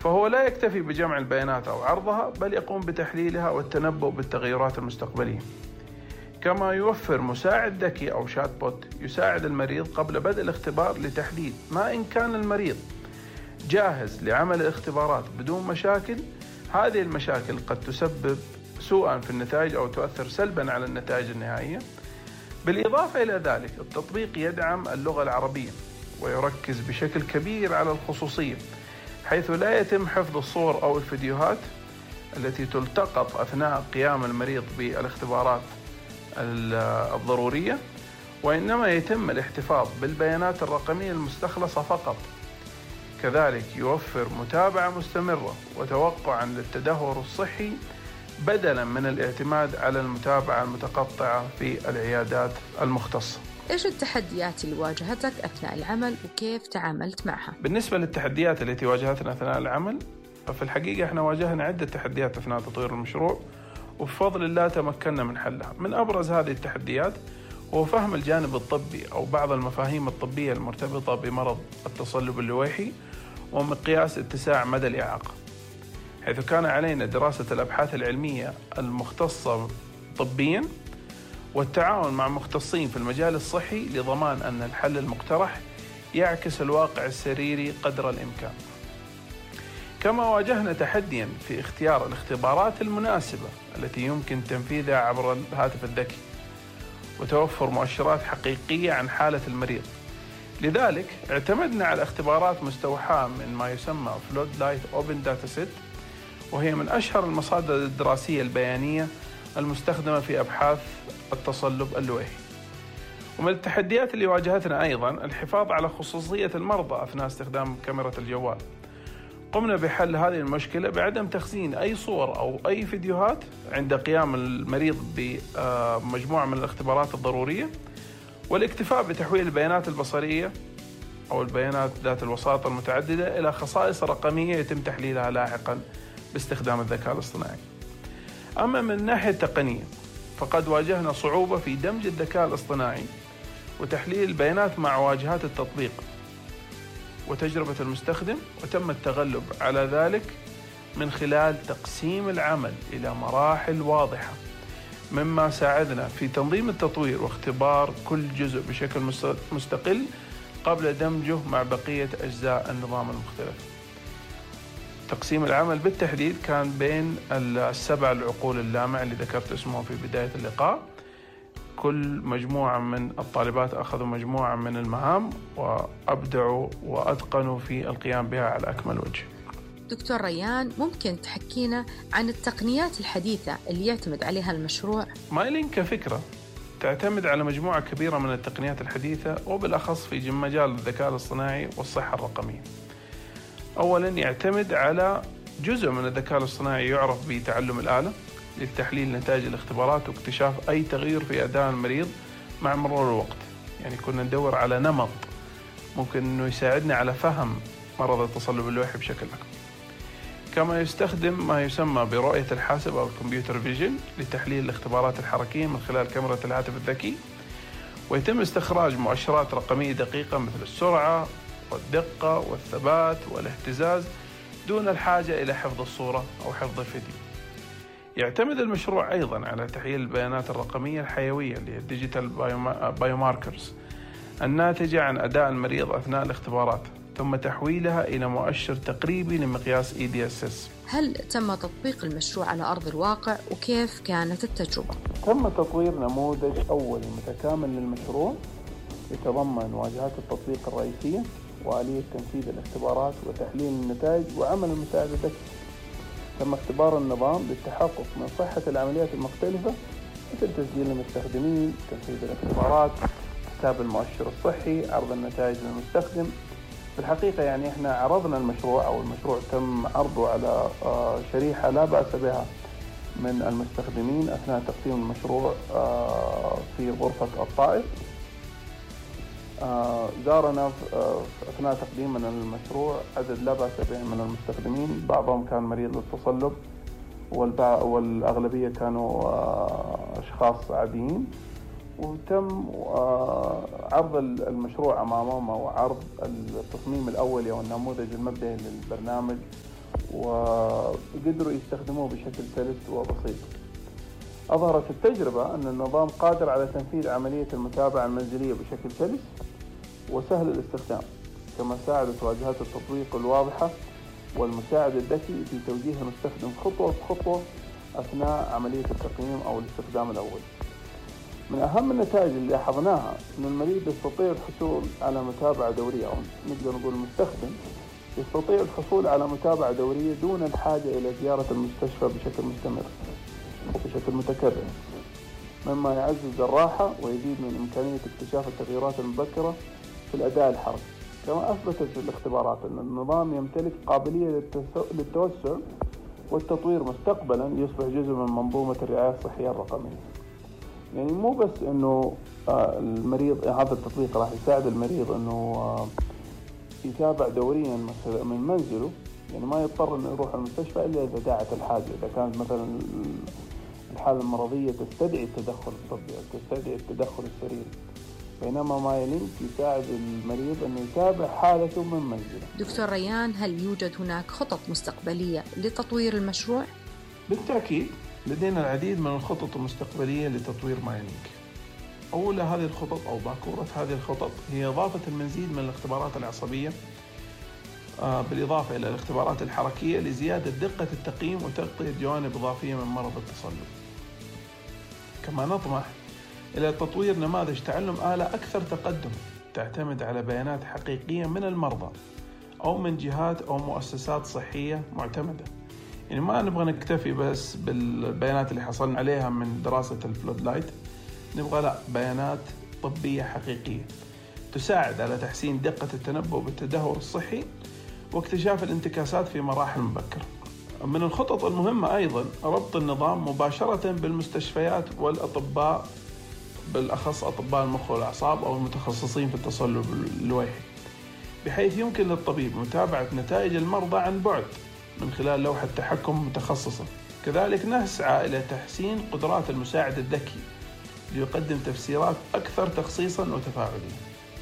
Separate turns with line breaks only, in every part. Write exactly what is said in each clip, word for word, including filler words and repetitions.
فهو لا يكتفي بجمع البيانات أو عرضها، بل يقوم بتحليلها والتنبؤ بالتغيرات المستقبلية. كما يوفر مساعد ذكي أو شات بوت يساعد المريض قبل بدء الاختبار لتحديد ما إن كان المريض جاهز لعمل الاختبارات بدون مشاكل. هذه المشاكل قد تسبب سوءا في النتائج أو تؤثر سلبا على النتائج النهائية. بالإضافة إلى ذلك، التطبيق يدعم اللغة العربية ويركز بشكل كبير على الخصوصية، حيث لا يتم حفظ الصور أو الفيديوهات التي تلتقط أثناء قيام المريض بالاختبارات الضرورية، وإنما يتم الاحتفاظ بالبيانات الرقمية المستخلصة فقط. كذلك يوفر متابعة مستمرة وتوقعا للتدهور الصحي بدلا من الاعتماد على المتابعة المتقطعة في العيادات المختصة.
إيش التحديات اللي واجهتك أثناء العمل وكيف تعاملت معها؟
بالنسبة للتحديات التي واجهتنا أثناء العمل، ففي الحقيقة احنا واجهنا عدة تحديات أثناء تطوير المشروع، وبفضل الله تمكنا من حلها. من أبرز هذه التحديات هو فهم الجانب الطبي أو بعض المفاهيم الطبية المرتبطة بمرض التصلب اللويحي ومقياس اتساع مدى الإعاقة، حيث كان علينا دراسة الأبحاث العلمية المختصة طبيا والتعاون مع مختصين في المجال الصحي لضمان أن الحل المقترح يعكس الواقع السريري قدر الإمكان. كما واجهنا تحديا في اختيار الاختبارات المناسبة التي يمكن تنفيذها عبر الهاتف الذكي وتوفر مؤشرات حقيقية عن حالة المريض. لذلك اعتمدنا على اختبارات مستوحاة من ما يسمى فلود لايت أوبن داتا سيت، وهي من أشهر المصادر الدراسية البيانية المستخدمة في أبحاث التصلب اللويحي. ومن التحديات اللي واجهتنا أيضا الحفاظ على خصوصية المرضى أثناء استخدام كاميرا الجوال. قمنا بحل هذه المشكلة بعدم تخزين أي صور أو أي فيديوهات عند قيام المريض بمجموعة من الاختبارات الضرورية، والاكتفاء بتحويل البيانات البصرية أو البيانات ذات الوساطة المتعددة إلى خصائص رقمية يتم تحليلها لاحقا باستخدام الذكاء الاصطناعي. أما من الناحية التقنية فقد واجهنا صعوبة في دمج الذكاء الاصطناعي وتحليل البيانات مع واجهات التطبيق وتجربة المستخدم، وتم التغلب على ذلك من خلال تقسيم العمل إلى مراحل واضحة، مما ساعدنا في تنظيم التطوير واختبار كل جزء بشكل مستقل قبل دمجه مع بقية أجزاء النظام المختلف. تقسيم العمل بالتحديد كان بين السبع العقول اللامع اللي ذكرت اسمهم في بداية اللقاء. كل مجموعة من الطالبات أخذوا مجموعة من المهام وأبدعوا وأتقنوا في القيام بها على أكمل وجه.
دكتور ريان، ممكن تحكينا عن التقنيات الحديثة اللي يعتمد عليها المشروع؟
مايلين كفكرة تعتمد على مجموعة كبيرة من التقنيات الحديثة، وبالأخص في مجال الذكاء الاصطناعي والصحة الرقمية. أولا يعتمد على جزء من الذكاء الاصطناعي يعرف بتعلم الآلة لتحليل نتائج الاختبارات واكتشاف أي تغيير في أداء المريض مع مرور الوقت. يعني كنا ندور على نمط ممكن أنه يساعدنا على فهم مرض التصلب اللويحي بشكل أكبر. كما يستخدم ما يسمى برؤية الحاسب أو الكمبيوتر فيجن لتحليل الاختبارات الحركية من خلال كاميرا الهاتف الذكي، ويتم استخراج مؤشرات رقمية دقيقة مثل السرعة والدقة والثبات والاهتزاز دون الحاجة إلى حفظ الصورة أو حفظ الفيديو. يعتمد المشروع أيضا على تحليل البيانات الرقمية الحيوية اللي هي الديجيتال بايوماركرز الناتجة عن أداء المريض أثناء الاختبارات، ثم تحويلها إلى مؤشر تقريبي لمقياس إي دي إس إس.
هل تم تطبيق المشروع على أرض الواقع وكيف كانت التجربة؟
تم تطوير نموذج أولي متكامل للمشروع يتضمن واجهات التطبيق الرئيسية وآلية تنفيذ الاختبارات وتحليل النتائج وعمل المساعد الذكي. تم اختبار النظام للتحقق من صحة العمليات المختلفة مثل تسجيل المستخدمين، تنفيذ الاختبارات، حساب المؤشر الصحي، عرض النتائج للمستخدم. في الحقيقة يعني احنا عرضنا المشروع أو المشروع تم عرضه على شريحة لا بأس بها من المستخدمين أثناء تقديم المشروع في غرفة الطائف. زارنا أثناء تقديمنا للمشروع عدد لا بأس به من المستخدمين، بعضهم كان مريض للتصلب والأغلبية كانوا أشخاص عاديين، وتم عرض المشروع أمامهم وعرض التصميم الأولي أو النموذج المبدئي للبرنامج وقدروا يستخدموه بشكل سلس وبسيط. أظهرت التجربة أن النظام قادر على تنفيذ عملية المتابعة المنزلية بشكل سلس وسهل الاستخدام، كما ساعدت واجهات التطبيق الواضحة والمساعد الذكي في توجيه المستخدم خطوة بخطوة أثناء عملية التقييم أو الاستخدام الأول. من أهم النتائج اللي لاحظناها أن المريض يستطيع الحصول على متابعة دورية، أو نقدر نقول المستخدم يستطيع الحصول على متابعة دورية دون الحاجة إلى زيارة المستشفى بشكل مستمر وبشكل متكرر، مما يعزز الراحة ويزيد من إمكانية اكتشاف التغييرات المبكرة في الأداء الحركي. كما أثبتت في الاختبارات أن النظام يمتلك قابلية للتوسع والتطوير مستقبلا ليصبح جزء من منظومة الرعاية الصحية الرقمية. يعني مو بس أنه المريض، هذا التطبيق راح يساعد المريض أنه يتابع دوريا من منزله، يعني ما يضطر أنه يروح المستشفى إلا إذا داعت الحاجة، إذا كانت مثلا الحالة المرضية تستدعي التدخل الطبي أو تستدعي التدخل السريري، بينما مايلينك يساعد المريض أنه يتابع حالته من منزله.
دكتور ريان، هل يوجد هناك خطط مستقبلية لتطوير المشروع؟
بالتأكيد لدينا العديد من الخطط المستقبلية لتطوير مايلينك. أولى هذه الخطط أو باكورة هذه الخطط هي إضافة المزيد من الاختبارات العصبية بالإضافة إلى الاختبارات الحركية لزيادة دقة التقييم وتغطية جوانب إضافية من مرض التصلب. كما نطمح إلى تطوير نماذج تعلم آلة أكثر تقدم تعتمد على بيانات حقيقية من المرضى أو من جهات أو مؤسسات صحية معتمدة. يعني ما نبغى نكتفي بس بالبيانات اللي حصلنا عليها من دراسة الفلود لايت، نبغى لا بيانات طبية حقيقية تساعد على تحسين دقة التنبؤ بالتدهور الصحي واكتشاف الانتكاسات في مراحل مبكرة. من الخطط المهمة أيضا ربط النظام مباشرة بالمستشفيات والأطباء، بالأخص أطباء المخ والأعصاب أو المتخصصين في التصلب اللويحي، بحيث يمكن للطبيب متابعة نتائج المرضى عن بعد من خلال لوحة تحكم متخصصة. كذلك نسعى إلى تحسين قدرات المساعد الذكي ليقدم تفسيرات أكثر تخصيصا وتفاعلية.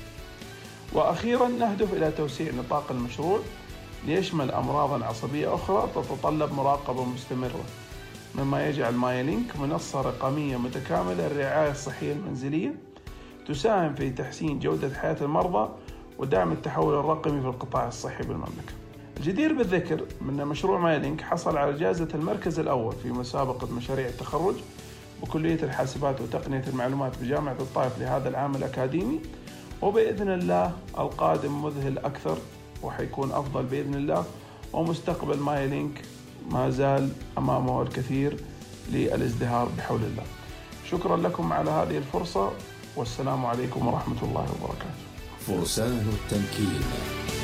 وأخيرا نهدف إلى توسيع نطاق المشروع ليشمل أمراضا عصبية أخرى تتطلب مراقبة مستمرة، مما يجعل مايلينك منصة رقمية متكاملة للرعاية الصحية المنزلية تساهم في تحسين جودة حياة المرضى ودعم التحول الرقمي في القطاع الصحي بالمملكة. الجدير بالذكر من مشروع مايلينك حصل على جائزة المركز الأول في مسابقة مشاريع التخرج بكلية الحاسبات وتقنية المعلومات بجامعة الطائف لهذا العام الأكاديمي، وبإذن الله القادم مذهل أكثر وحيكون أفضل بإذن الله، ومستقبل مايلينك ما زال أمامه الكثير للازدهار بحول الله. شكرا لكم على هذه الفرصة، والسلام عليكم ورحمة الله وبركاته.
فرسان التمكين.